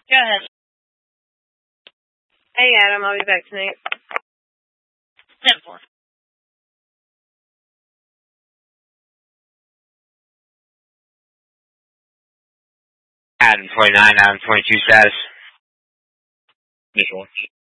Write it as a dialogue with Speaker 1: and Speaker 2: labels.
Speaker 1: Go ahead.
Speaker 2: Hey, Adam, I'll be back tonight.
Speaker 1: 10-4.
Speaker 3: Adam 29, Adam 22 status.
Speaker 4: Initial.